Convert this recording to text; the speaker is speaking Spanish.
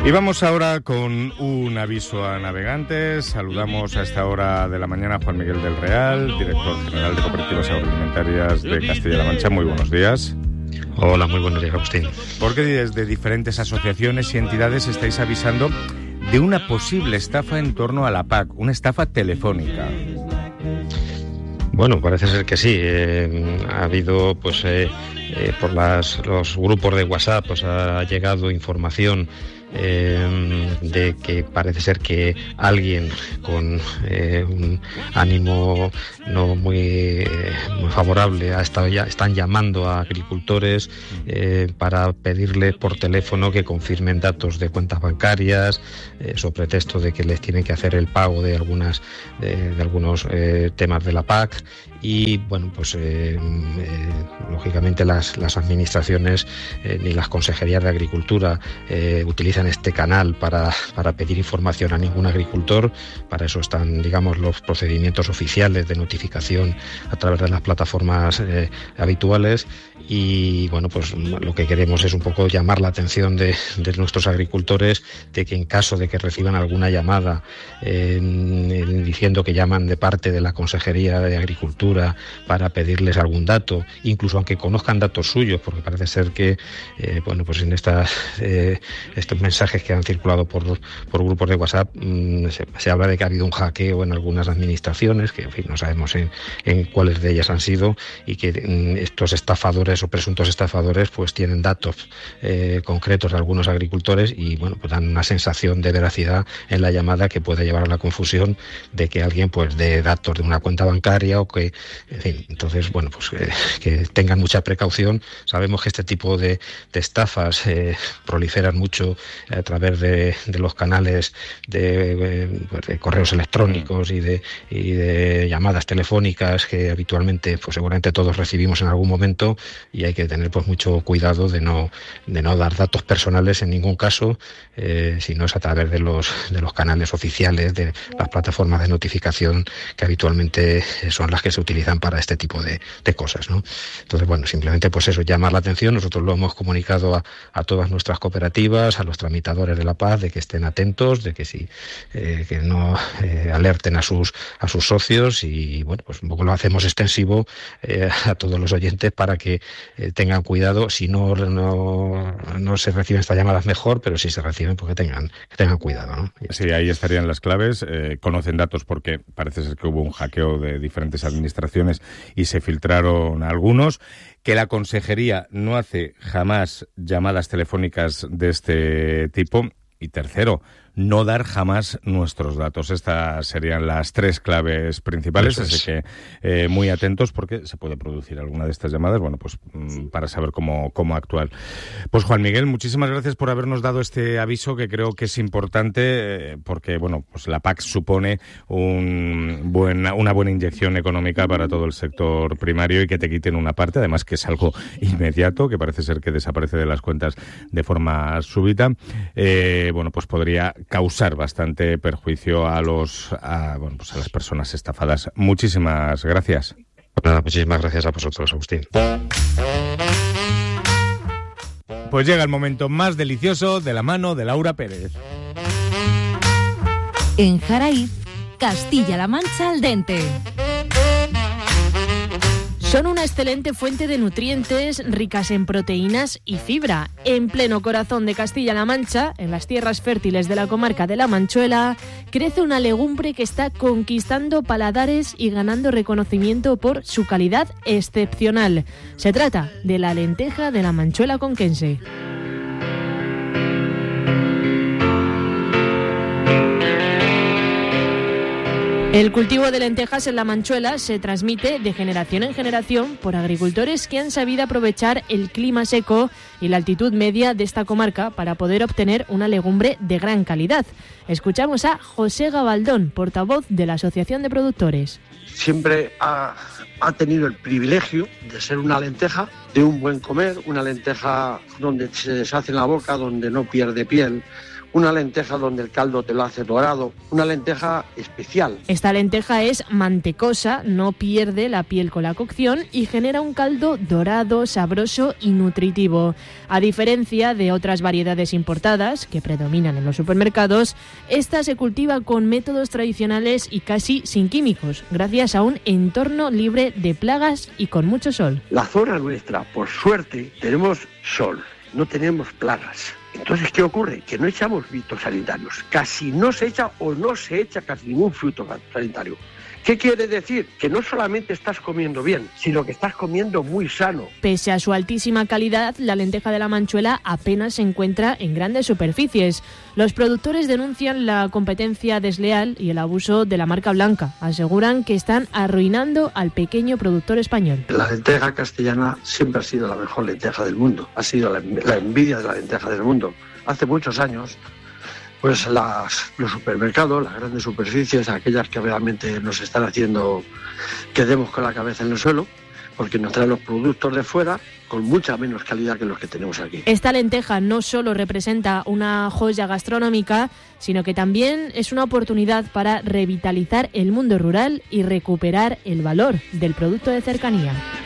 Y vamos ahora con un aviso a navegantes. Saludamos a esta hora de la mañana a Juan Miguel del Real, director general de Cooperativas Agroalimentarias de Castilla-La Mancha. Muy buenos días. Hola, muy buenos días, Agustín. Porque desde diferentes asociaciones y entidades estáis avisando de una posible estafa en torno a la PAC, una estafa telefónica. Bueno, parece ser que sí. Ha habido, pues, por los grupos de WhatsApp, pues ha llegado información de que parece ser que alguien con un ánimo no muy favorable están llamando a agricultores para pedirles por teléfono que confirmen datos de cuentas bancarias, sobre pretexto de que les tienen que hacer el pago de algunos temas de la PAC. Y bueno, pues lógicamente las administraciones ni las consejerías de Agricultura utilizan este canal para pedir información a ningún agricultor. Para eso están, digamos, los procedimientos oficiales de notificación a través de las plataformas habituales. Y bueno, pues lo que queremos es un poco llamar la atención de nuestros agricultores de que en caso de que reciban alguna llamada diciendo que llaman de parte de la Consejería de Agricultura para pedirles algún dato, incluso aunque conozcan datos suyos, porque parece ser que bueno, pues en estos mensajes que han circulado por grupos de WhatsApp se habla de que ha habido un hackeo en algunas administraciones, que en fin no sabemos en cuáles de ellas han sido, y que estos estafadores o presuntos estafadores pues tienen datos concretos de algunos agricultores y bueno, pues dan una sensación de veracidad en la llamada que puede llevar a la confusión de que alguien pues dé datos de una cuenta bancaria o que, en fin, entonces bueno, pues que tengan mucha precaución. Sabemos que este tipo de estafas proliferan mucho a través de los canales de correos electrónicos y de llamadas telefónicas que habitualmente pues seguramente todos recibimos en algún momento, y hay que tener pues mucho cuidado de no dar datos personales en ningún caso, sino es a través de los canales oficiales, de las plataformas de notificación que habitualmente son las que se utilizan para este tipo de cosas, ¿no? Entonces, bueno, simplemente pues eso, llamar la atención. Nosotros lo hemos comunicado a todas nuestras cooperativas, a los tramitadores de la PAC, de que estén atentos, de que sí, que no alerten a sus socios, y bueno, pues un poco lo hacemos extensivo a todos los oyentes para que tengan cuidado. Si no se reciben estas llamadas, mejor, pero si se reciben, pues que tengan cuidado, ¿no? Sí, ahí estarían las claves. Conocen datos porque parece ser que hubo un hackeo de diferentes administraciones y se filtraron algunos. Que la consejería no hace jamás llamadas telefónicas de este tipo. Y tercero, no dar jamás nuestros datos. Estas serían las tres claves principales, así que muy atentos porque se puede producir alguna de estas llamadas, bueno, pues para saber cómo actuar. Pues Juan Miguel, muchísimas gracias por habernos dado este aviso, que creo que es importante porque, bueno, pues la PAC supone una buena inyección económica para todo el sector primario, y que te quiten una parte, además que es algo inmediato, que parece ser que desaparece de las cuentas de forma súbita, bueno, pues podría causar bastante perjuicio a las personas estafadas. Muchísimas gracias. Nada, muchísimas gracias a vosotros, Agustín. Pues llega el momento más delicioso de la mano de Laura Pérez. En Jaraíz, Castilla-La Mancha al dente. Son una excelente fuente de nutrientes ricas en proteínas y fibra. En pleno corazón de Castilla-La Mancha, en las tierras fértiles de la comarca de La Manchuela, crece una legumbre que está conquistando paladares y ganando reconocimiento por su calidad excepcional. Se trata de la lenteja de la Manchuela conquense. El cultivo de lentejas en La Manchuela se transmite de generación en generación por agricultores que han sabido aprovechar el clima seco y la altitud media de esta comarca para poder obtener una legumbre de gran calidad. Escuchamos a José Gabaldón, portavoz de la Asociación de Productores. Siempre ha tenido el privilegio de ser una lenteja de un buen comer, una lenteja donde se deshace en la boca, donde no pierde piel, una lenteja donde el caldo te lo hace dorado, una lenteja especial. Esta lenteja es mantecosa, no pierde la piel con la cocción y genera un caldo dorado, sabroso y nutritivo. A diferencia de otras variedades importadas que predominan en los supermercados, esta se cultiva con métodos tradicionales y casi sin químicos, gracias a un entorno libre de plagas y con mucho sol. La zona nuestra, por suerte, tenemos sol, no tenemos plagas. Entonces, ¿qué ocurre? Que no echamos fitosanitarios. Casi no se echa o no se echa casi ningún fitosanitario. ¿Qué quiere decir? Que no solamente estás comiendo bien, sino que estás comiendo muy sano. Pese a su altísima calidad, la lenteja de la Manchuela apenas se encuentra en grandes superficies. Los productores denuncian la competencia desleal y el abuso de la marca blanca. Aseguran que están arruinando al pequeño productor español. La lenteja castellana siempre ha sido la mejor lenteja del mundo. Ha sido la envidia de la lenteja del mundo. Hace muchos años, pues los supermercados, las grandes superficies, aquellas que realmente nos están haciendo que demos con la cabeza en el suelo, porque nos traen los productos de fuera con mucha menos calidad que los que tenemos aquí. Esta lenteja no solo representa una joya gastronómica, sino que también es una oportunidad para revitalizar el mundo rural y recuperar el valor del producto de cercanía.